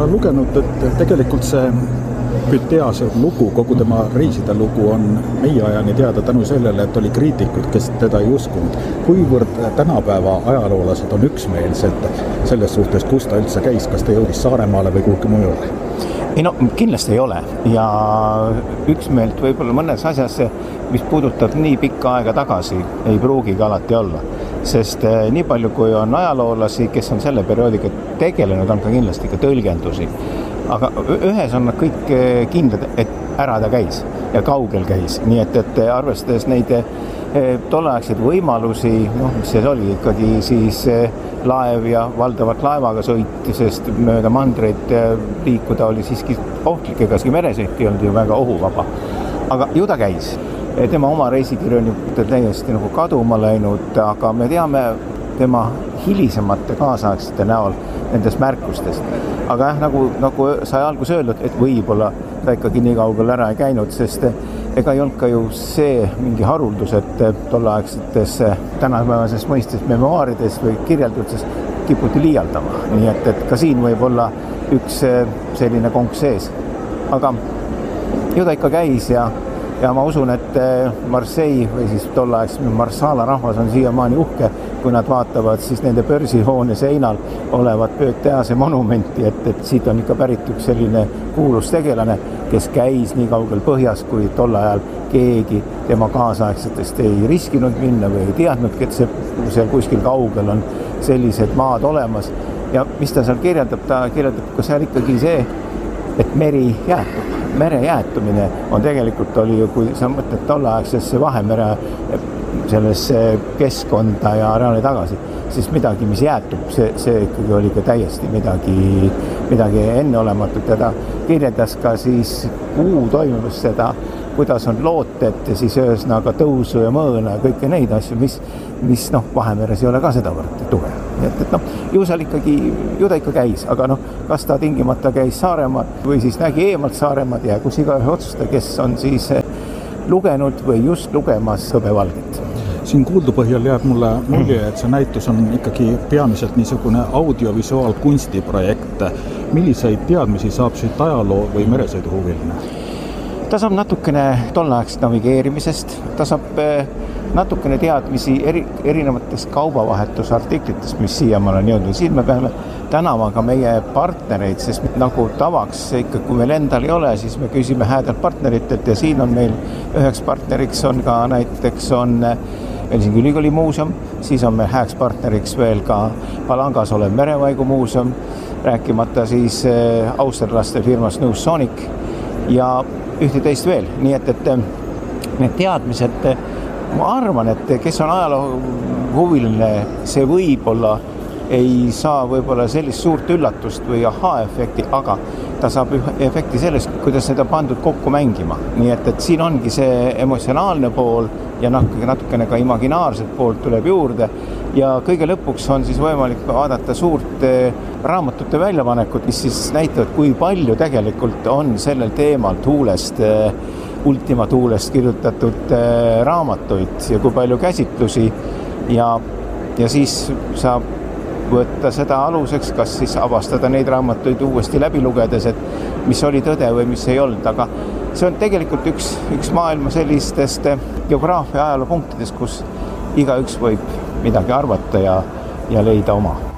olen lugenud, et tegelikult see Pythease lugu, kogu tema reiside lugu on meie ajani teada tänu sellele, et oli kriitikud, kes teda ei uskunud. Kuivõrd tänapäeva ajaloolased on üksmeelsed selles suhtes, kus ta üldse käis, kas ta jõudis Saaremaale või kuhugi mujale? Ei no, kindlasti ei ole ja üksmeelt võib-olla mõnes asjas, mis puudutab nii pikka aega tagasi, ei pruugigi alati olla. Sest nii palju, kui on ajaloolasi, kes on selle perioodiga tegelenud, on ka kindlasti ka tõlgendusi. Aga ühes on nad kõik kindlad, et ära ta käis ja kaugel käis. Nii et arvestades neid tolleaegseid võimalusi, mis see oli ikkagi siis laev ja valdavalt laevaga sõit, sest mööda mandreid liikuda oli siiski ohtlik, ega meresõit ei olnud ju väga ohuvaba. Aga ju ta käis. Tema oma reisikirju on ju täiesti nagu kaduma läinud, aga me teame tema hilisemate kaasaegsete näol nendest märkustest. Aga nagu sai algus öeldud, et võib-olla ta ikkagi nii kaugel ära ei käinud, sest ega ei olnud ka ju see mingi haruldus, et tolleaegsetes tänapäevases mõistes memoaarides või kirjelduses kiputi liialdama. Nii et ka siin võib olla üks selline konk sees. Aga ju ta ikka käis ja ma usun, et Marseille või siis tolleaegse Marsala rahvas on siiamaani uhke, kui nad vaatavad siis nende börsihoone seinal olevat Pythease monumenti, et siit on ikka pärit üks selline kuulus tegelane, kes käis nii kaugel põhjas, kui tol ajal keegi tema kaasaegsetest ei riskinud minna või ei teadnudki, et seal kuskil kaugel on sellised maad olemas. Ja mis ta seal kirjeldab? Ta kirjeldab ka seal ikkagi see, et meri jäätub. Mere jäätumine on tegelikult oli ju, kui sa mõtled tolleaegsesse Vahemere sellesse keskkonda ja reaali tagasi, siis midagi, mis jäätub, see ikkagi oli ka täiesti midagi enneolematut ja ta kirjeldas ka siis kuu toimumist seda, kuidas on looted ja siis ühesõnaga tõusu ja mõõna ja kõike neid asju, mis Vahemeres ei ole ka sedavõrd tugev. Ju ta ikka käis, aga kas ta tingimata käis Saaremaad või siis nägi eemalt Saaremaad ja kus igaühe otsusta, kes on siis lugenud või just lugemas Hõbevalget. Siin kuuldu põhjal jääb mulle mulje, et see näitus on ikkagi peamiselt niisugune audiovisuaalkunstiprojekt. Milliseid teadmisi saab siit ajaloo või meresõiduhuviline? Ta saab natukene tolleaegsest navigeerimisest, ta saab natukene teadmisi erinevatest kaubavahetusartiklitest, mis siiamaal on jõudnud. Siin me peame tänama ka meie partnereid, sest nagu tavaks ikka, kui meil endal ei ole, siis me küsime häädelt partneritelt ja siin on meil üheks partneriks on ka näiteks on Helsingi Ülikooli muuseum, siis on meil hääks partneriks veel ka Palangas olev Merevaigu muuseum, rääkimata siis austerlaste firmas Newsonic ja ühte teist veel. Nii et need teadmised, ma arvan, et kes on ajaloo huviline, see võib-olla ei saa võib-olla sellist suurt üllatust või aha-efekti, aga ta saab efekti sellest, kuidas seda pandud kokku mängima. Nii et siin ongi see emotsionaalne pool ja natukene ka imaginaarset poolt tuleb juurde ja kõige lõpuks on siis võimalik vaadata suurt raamatute väljapanekut, mis siis näitavad, kui palju tegelikult on sellel teemal Tuulest, Ultima Tuulest kirjutatud raamatuid ja kui palju käsitlusi ja siis saab võtta seda aluseks, kas siis avastada neid raamatuid uuesti läbi lugedes, et mis oli tõde või mis ei olnud, aga see on tegelikult üks maailma sellistest geograafia ajaloo punktidest, kus igaüks võib midagi arvata ja leida oma.